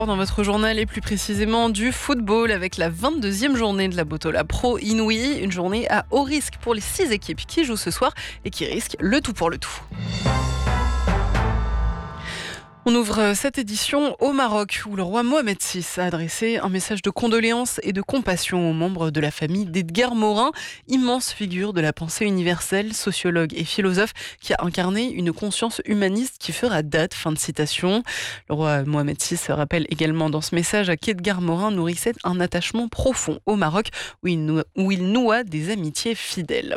Dans votre journal et plus précisément du football avec la 22e journée de la Botola Pro Inouï. Une journée à haut risque pour les 6 équipes qui jouent ce soir et qui risquent le tout pour le tout. On ouvre cette édition au Maroc où le roi Mohamed VI a adressé un message de condoléances et de compassion aux membres de la famille d'Edgar Morin, immense figure de la pensée universelle, sociologue et philosophe qui a incarné une conscience humaniste qui fera date. Fin de citation. Le roi Mohamed VI rappelle également dans ce message qu'Edgar Morin nourrissait un attachement profond au Maroc où il noua des amitiés fidèles.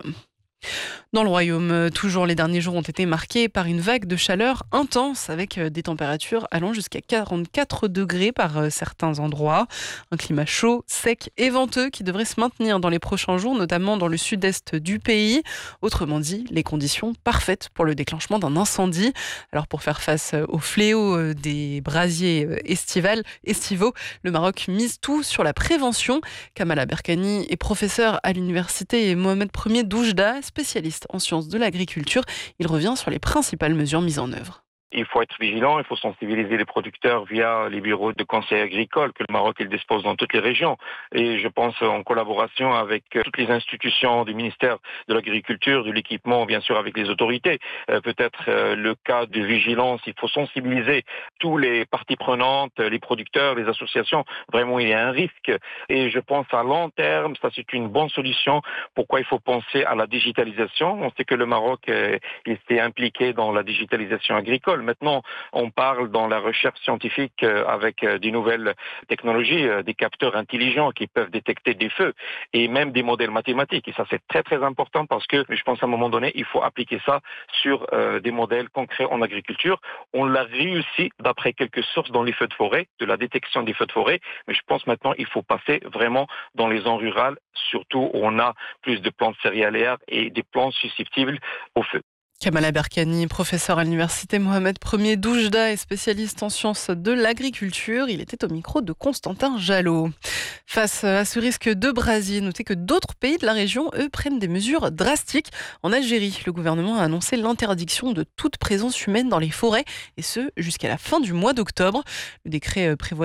Dans le royaume, toujours les derniers jours ont été marqués par une vague de chaleur intense avec des températures allant jusqu'à 44 degrés par certains endroits. Un climat chaud, sec et venteux qui devrait se maintenir dans les prochains jours, notamment dans le sud-est du pays. Autrement dit, les conditions parfaites pour le déclenchement d'un incendie. Alors pour faire face au fléau des brasiers estivaux, le Maroc mise tout sur la prévention. Kamala Berkani est professeur à l'université Mohamed Ier d'Oujda, spécialiste en sciences de l'agriculture. Il revient sur les principales mesures mises en œuvre. Il faut être vigilant, il faut sensibiliser les producteurs via les bureaux de conseil agricole que le Maroc il dispose dans toutes les régions. Et je pense en collaboration avec toutes les institutions du ministère de l'Agriculture, de l'équipement, bien sûr avec les autorités. Peut-être le cas de vigilance, il faut sensibiliser tous les parties prenantes, les producteurs, les associations. Vraiment, il y a un risque. Et je pense à long terme, ça c'est une bonne solution. Pourquoi il faut penser à la digitalisation? On sait que le Maroc il s'est impliqué dans la digitalisation agricole. Maintenant, on parle dans la recherche scientifique avec des nouvelles technologies, des capteurs intelligents qui peuvent détecter des feux et même des modèles mathématiques. Et ça, c'est très, très important parce que je pense à un moment donné, il faut appliquer ça sur des modèles concrets en agriculture. On l'a réussi d'après quelques sources dans les feux de forêt, de la détection des feux de forêt. Mais je pense maintenant, il faut passer vraiment dans les zones rurales, surtout où on a plus de plantes céréalières et des plantes susceptibles au feu. Kamala Berkani, professeur à l'université Mohamed Ier d'Oujda et spécialiste en sciences de l'agriculture. Il était au micro de Constantin Jalot. Face à ce risque de brasier, notez que d'autres pays de la région, eux, prennent des mesures drastiques. En Algérie, le gouvernement a annoncé l'interdiction de toute présence humaine dans les forêts, et ce, jusqu'à la fin du mois d'octobre. Le décret prévoit